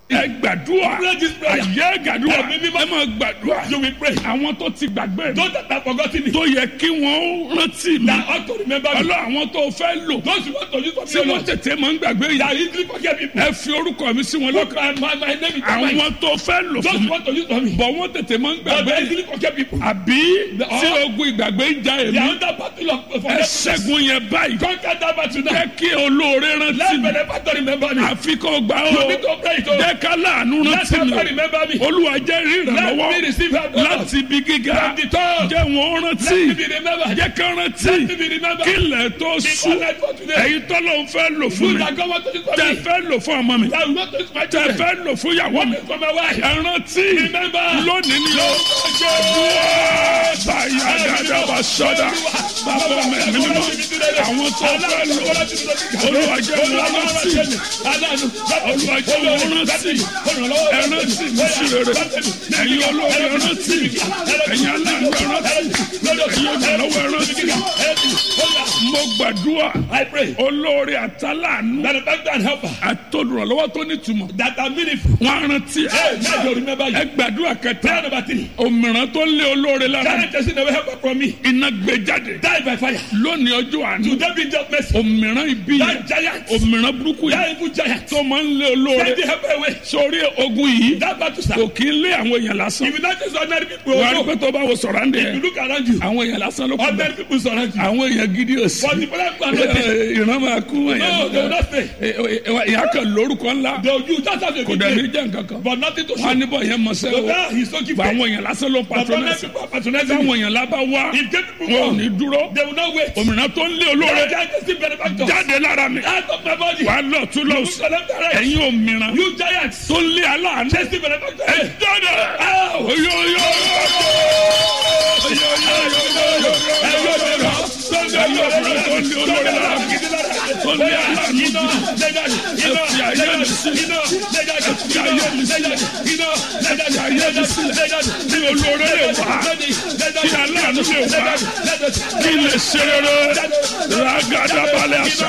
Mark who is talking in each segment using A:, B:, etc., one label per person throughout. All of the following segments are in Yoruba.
A: ẹ gbàdúrà
B: Pray this prayer.
A: ayé gbàdúrà
B: Ẹ̀mí mímọ́.
A: ẹ máa gbàdúrà
B: You will pray.
A: àwọn tó ti gbàgbé mi
B: Those that have forgotten me.
A: tó yẹ kí wọ́n rántí mi
B: That ought to remember me.
A: ọlọ́ àwọn tó fẹ́ lò
B: Those who want to use for
A: tí
B: me,
A: wọ́n
B: Lord.
A: tètè máa ń gbàgbé
B: That
A: yìí
B: easily forget people.
A: ẹ fi orúkọ mi sí wọn
B: Put
A: lọ́kàn
B: my name in their mind.
A: àwọn tó fẹ́ lò
B: Those
A: fún
B: who
A: mi
B: want to use for me.
A: bọ̀ wọ́n tètè máa ń
B: But
A: gbàgbé
B: they
A: yìí
B: easily forget people.
A: àbí tí ogun ìgbàgbé ń ja
B: They
A: èmi
B: are under battle of
A: ẹ
B: forgetfulness.
A: ṣẹ́gun yẹn báyìí
B: Conquer that battle now.
A: jẹ́ kí olóore rántí
B: Let
A: mi
B: me never to remember me.
A: àfi kó gbà ó
B: You need to pray it.
A: jẹ́ ká láàánú
B: Let
A: rántí mi
B: never remember me.
A: olúwa jẹ́ rí
B: Let me
A: ìrànlọ́wọ́
B: receive help. Lord.
A: láti ibi gíga
B: From the top.
A: jẹ́ wọn rántí
B: Let me be remembered.
A: jẹ́ ká rántí
B: Let me be remembered.
A: kílẹ̀ tó
B: Before
A: sùn
B: night for today.
A: èyí tó ló ń fẹ́ lò fún
B: You
A: mi
B: that God want to use for
A: tẹ
B: me.
A: fẹ́ lò fún ọmọ mi
B: That will not use my
A: tẹ
B: children.
A: fẹ́ lò fún ìyàwó mi
B: For my wife.
A: ẹ rántí
B: Remember.
A: lónìí ni ó báyà dáadáa bá sọ́dà bàbá mi mímọ́ àwọn tó fẹ́ lò olúwa jẹ́ wọn rántí olúwa jẹ́ wọn rántí ẹ rántí mi sí rere ẹ̀yin olóore ẹ rántí ẹ̀yin aláàánú ẹ rántí ẹ̀yin olùrànlọ́wọ́ ẹ rántí mo gbàdúrà
B: I pray.
A: olóore àtàlánú
B: Benefactor and helper.
A: àtòdùrànlọ́wọ́ tó nítumọ̀
B: That are meaningful.
A: wọn á rántí
B: Hey, now you remember
A: ẹ
B: you.
A: gbàdúrà kẹta
B: Prayer number 3.
A: òmìrán tó lé olóore lára
B: Challenge person never help from me.
A: iná gbé jáde
B: Die by fire.
A: lónìí ọjọ́ àánú
B: Today be just mercy.
A: òmìrán ibi yẹn
B: That giant.
A: òmìrán burúkú
B: That
A: yẹn
B: evil giant.
A: tó máa ń lé olóore
B: Take the help away.
A: sórí ogun yìí
B: That battle
A: kò
B: start.
A: kì í lé àwọn èèyàn lásán
B: If you not just ordinary people,
A: wàá rí
B: also,
A: pé tó bá wo sọ̀rọ̀ àǹdẹ̀
B: if you
A: yẹn
B: look around you,
A: àwọn èèyàn lásán ló kú
B: ordinary people surround you.
A: àwọn èèyàn gidi ò sí
B: But the people are not there.
A: ìran máa kú
B: No, they will
A: èèyàn
B: not stay.
A: ìyá kan lórúkọ ńlá
B: They will use that as a
A: kò
B: big
A: dẹ̀ ní
B: name,
A: jẹ́ nǹkan kan
B: but nothing to
A: wọn á
B: show.
A: níbọ̀ yẹn mọ̀
B: So
A: sẹ́wọ́
B: now he's so gifted.
A: àwọn èèyàn lásán ló ń
B: But ordinary
A: patronẹ́sì
B: people are patronizing him.
A: táwọn èèyàn lábá wá
B: If gay people
A: wọn ò
B: come,
A: ní dúró
B: they will not wait.
A: òmìnira tó ń lé olóore
B: That giant is still benefactor.
A: jáde lára mi
B: Out of my body.
A: wàá lọ tún lọ
B: You
A: sí
B: shall left and right.
A: ẹ̀yin òmìnira
B: You giants.
A: tó ń lé aláàánú
B: Chase the benefactor.
A: ẹ jáde
B: Ow!
A: oyoyo kí lè ṣe rere ragada balẹ̀ àṣà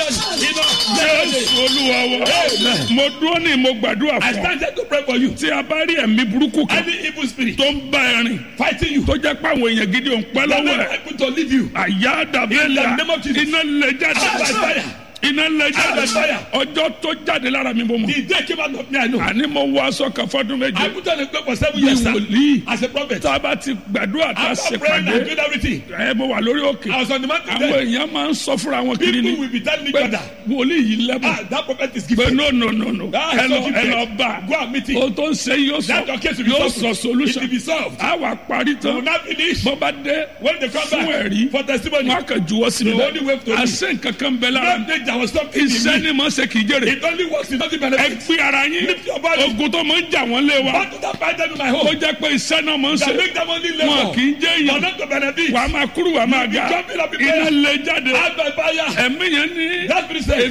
A: Jésù Olúwa wa mo dúró ní mo gbàdúrà
B: I
A: fún ọ
B: started to pray for you.
A: tí a bá rí ẹ̀mí burúkú kan
B: Any evil spirit
A: tó ń bá ẹ rìn
B: fighting you,
A: tó jẹ́ pé àwọn èèyàn gidi ò ń pẹ́
B: that
A: lọ́wọ́
B: may
A: ẹ̀
B: able to leave you.
A: àyà dàbẹ́là
B: In the name of Jesus.
A: iná lè jáde
B: Out by fire.
A: iná lè jáde
B: Out by fire.
A: ọjọ́ tó jáde lára mi bó mọ̀
B: The day came out of me, I know.
A: àní mo wọ aṣọ kan fọ́dún
B: I
A: méje
B: put on a cloak for 7
A: bí
B: years sir,
A: wòlíì
B: as a prophet.
A: tá a bá ti gbàdúrà tá a
B: After
A: ṣe
B: praying and
A: pàdé
B: doing everything,
A: ẹ mo wà lórí òkè
B: I was on the mountain
A: àwọn
B: there.
A: èèyàn máa ń sọ fúnra wọn kiri ni
B: People will be telling each
A: pé
B: other,
A: wòlíì yìí lẹ́bùn
B: that prophet is
A: pé
B: gifted.
A: no
B: Ah,
A: ẹ
B: so
A: lọ
B: gifted.
A: bá
B: Go and meet him.
A: o tó ń ṣe yóò
B: That your case will be
A: sọ
B: solved. It
A: solution
B: will be solved.
A: a wà parí
B: They will
A: tán
B: not finish.
A: bó bá dé
B: When they come
A: fún
B: back
A: ẹ̀rí
B: for testimony,
A: wọn á kàn juwọ́ sí mi
B: The only way to
A: lẹ́nu
B: live.
A: àṣẹ nǹkan kan bẹ lára
B: don't think there was something in
A: iṣẹ́
B: me.
A: ni mo ṣe kì í jèrè
B: It only works, it doesn't
A: ẹ
B: benefit.
A: gbé ara yín
B: Lift your body.
A: ogun tó máa ń jà wọ́n lé wa
B: What did I find them in my
A: ó
B: home?
A: jẹ́ pé iṣẹ́ náà máa ń
B: That
A: ṣe
B: make them only
A: wọn
B: labor.
A: kì í jẹ́
B: For
A: èèyàn
B: not to benefit.
A: wàá máa kúrú wàá máa
B: You be
A: ga
B: jumping up in
A: iná
B: prayer.
A: lè jáde
B: Out by fire.
A: ẹ̀mí yẹn ní
B: That spirit says,